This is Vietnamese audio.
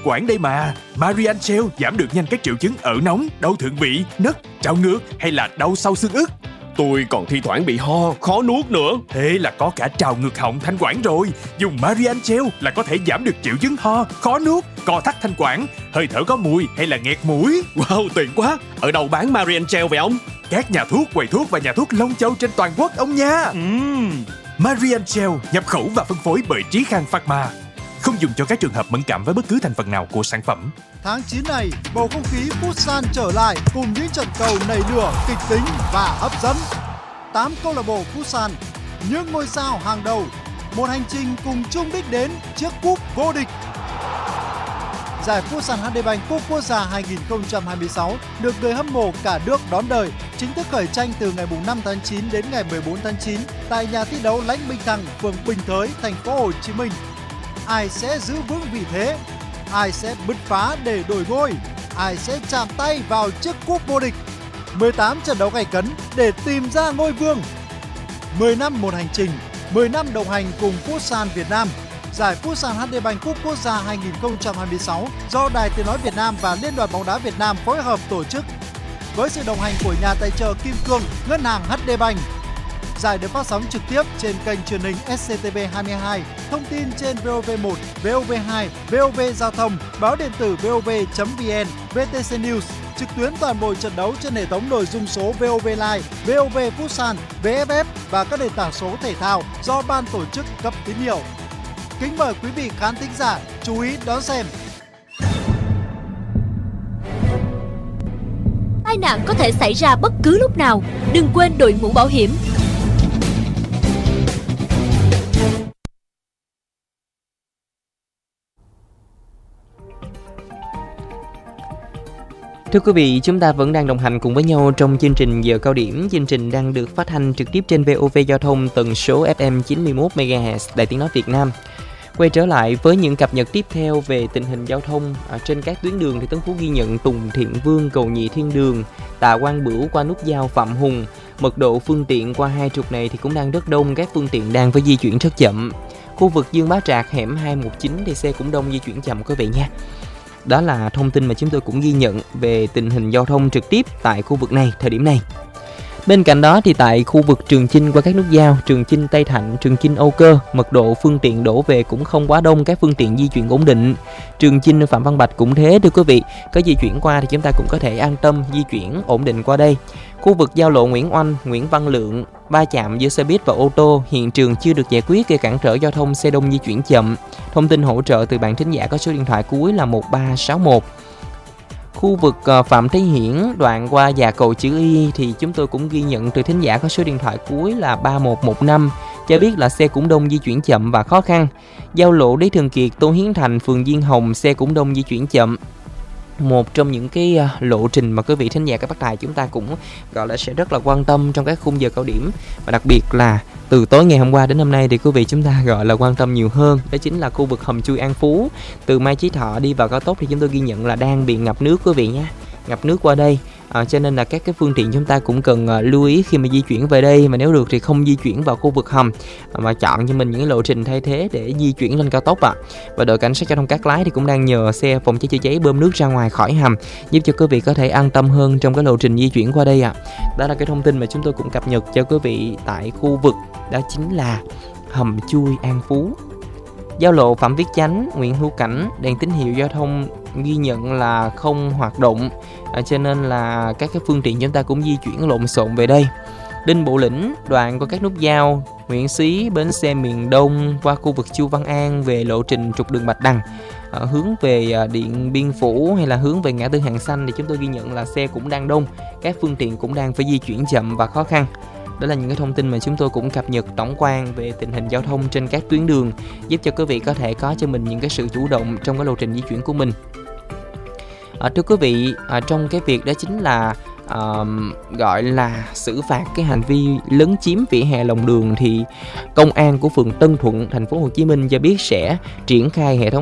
quản đây mà. Marian Gel giảm được nhanh các triệu chứng ợ nóng, đau thượng vị, nấc, trào ngược hay là đau sau xương ức. Tôi còn thi thoảng bị ho, khó nuốt nữa. Thế là có cả trào ngược họng, thanh quản rồi. Dùng Marian Gel là có thể giảm được triệu chứng ho, khó nuốt, co thắt thanh quản, hơi thở có mùi hay là nghẹt mũi. Wow, tuyệt quá. Ở đâu bán Marian Gel vậy ông? Các nhà thuốc, quầy thuốc và nhà thuốc Long Châu trên toàn quốc ông nha. Marian Gel nhập khẩu và phân phối bởi Trí Khang Pharma. Không dùng cho các trường hợp mẫn cảm với bất cứ thành phần nào của sản phẩm. Tháng 9 này, bầu không khí Futsal trở lại cùng những trận cầu nảy lửa, kịch tính và hấp dẫn. 8 câu lạc bộ Futsal, những ngôi sao hàng đầu, một hành trình cùng chung đích đến chiếc cúp vô địch. Giải Futsal HD Bank Cúp Quốc gia 2026 được người hâm mộ cả nước đón đợi, chính thức khởi tranh từ ngày 5 tháng 9 đến ngày 14 tháng 9 tại nhà thi đấu Lãnh Minh Thăng, phường Bình Thới, thành phố Hồ Chí Minh. Ai sẽ giữ vững vị thế? Ai sẽ bứt phá để đổi ngôi? Ai sẽ chạm tay vào chiếc cúp vô địch? 18 trận đấu gay cấn để tìm ra ngôi vương. 10 năm một hành trình, 10 năm đồng hành cùng Futsal Việt Nam. Giải Futsal HD Bank Cúp Quốc gia 2026 do Đài Tiếng nói Việt Nam và Liên đoàn bóng đá Việt Nam phối hợp tổ chức. Với sự đồng hành của nhà tài trợ Kim Cương, Ngân hàng HD Bank. Giải được phát sóng trực tiếp trên kênh truyền hình SCTV22, thông tin trên VOV1, VOV2, VOV Giao thông, báo điện tử VOV.vn, VTC News, trực tuyến toàn bộ trận đấu trên hệ thống nội dung số VOV Live, VOV Futsal, VFF và các nền tảng số thể thao do ban tổ chức cấp tín hiệu. Kính mời quý vị khán thính giả chú ý đón xem. Tai nạn có thể xảy ra bất cứ lúc nào, đừng quên đội mũ bảo hiểm. Thưa quý vị, chúng ta vẫn đang đồng hành cùng với nhau trong chương trình Giờ Cao Điểm. Chương trình đang được phát thanh trực tiếp trên VOV Giao thông tần số FM 91 MHz Đài Tiếng nói Việt Nam. Quay trở lại với những cập nhật tiếp theo về tình hình giao thông trên các tuyến đường thì Tấn Phú ghi nhận Tùng Thiện Vương, Cầu Nhị Thiên Đường, Tạ Quang Bửu qua nút giao Phạm Hùng. Mật độ phương tiện qua hai trục này thì cũng đang rất đông, các phương tiện đang phải di chuyển rất chậm. Khu vực Dương Bá Trạc hẻm 219 thì xe cũng đông, di chuyển chậm quý vị nha. Đó là thông tin mà chúng tôi cũng ghi nhận về tình hình giao thông trực tiếp tại khu vực này thời điểm này. Bên cạnh đó thì tại khu vực Trường Chinh qua các nút giao Trường Chinh Tây Thạnh, Trường Chinh Âu Cơ, mật độ phương tiện đổ về cũng không quá đông, các phương tiện di chuyển ổn định. Trường Chinh Phạm Văn Bạch cũng thế thưa quý vị, có di chuyển qua thì chúng ta cũng có thể an tâm di chuyển ổn định qua đây. Khu vực giao lộ Nguyễn Oanh, Nguyễn Văn Lượng, va chạm giữa xe buýt và ô tô, hiện trường chưa được giải quyết gây cản trở giao thông, xe đông di chuyển chậm. Thông tin hỗ trợ từ bạn thính giả có số điện thoại cuối là 1361. Khu vực Phạm Thế Hiển đoạn qua Già Cầu Chữ Y thì chúng tôi cũng ghi nhận từ thính giả có số điện thoại cuối là 3115 cho biết là xe cũng đông, di chuyển chậm và khó khăn. Giao lộ Lý Thường Kiệt, Tô Hiến Thành, phường Diên Hồng, xe cũng đông, di chuyển chậm. Một trong những cái lộ trình mà quý vị thính giả các bác tài chúng ta cũng gọi là sẽ rất là quan tâm trong các khung giờ cao điểm, và đặc biệt là từ tối ngày hôm qua đến hôm nay thì quý vị chúng ta gọi là quan tâm nhiều hơn, đó chính là khu vực hầm chui An Phú từ Mai Chí Thọ đi vào cao tốc thì chúng tôi ghi nhận là đang bị ngập nước quý vị nhé, ngập nước qua đây. Cho nên là các cái phương tiện chúng ta cũng cần lưu ý khi mà di chuyển về đây, mà nếu được thì không di chuyển vào khu vực hầm mà chọn cho mình những cái lộ trình thay thế để di chuyển lên cao tốc ạ. Và đội cảnh sát giao thông Cát Lái thì cũng đang nhờ xe phòng cháy chữa cháy bơm nước ra ngoài khỏi hầm, giúp cho quý vị có thể an tâm hơn trong cái lộ trình di chuyển qua đây ạ. Đó là cái thông tin mà chúng tôi cũng cập nhật cho quý vị tại khu vực đó chính là hầm chui An Phú. Giao lộ Phạm Viết Chánh, Nguyễn Hữu Cảnh, đèn tín hiệu giao thông ghi nhận là không hoạt động, cho nên là các cái phương tiện chúng ta cũng di chuyển lộn xộn về đây. Đinh Bộ Lĩnh, đoạn qua các nút giao Nguyễn Xí, bến xe miền Đông qua khu vực Chu Văn An về lộ trình trục đường Bạch Đằng, hướng về Điện Biên Phủ hay là hướng về ngã tư Hàng Xanh thì chúng tôi ghi nhận là xe cũng đang đông, các phương tiện cũng đang phải di chuyển chậm và khó khăn. Đó là những cái thông tin mà chúng tôi cũng cập nhật tổng quan về tình hình giao thông trên các tuyến đường, giúp cho quý vị có thể có cho mình những cái sự chủ động trong cái lộ trình di chuyển của mình. Thưa quý vị, trong cái việc đó chính là gọi là xử phạt cái hành vi lấn chiếm vỉa hè lòng đường thì công an của phường Tân Thuận, thành phố Hồ Chí Minh cho biết sẽ triển khai hệ thống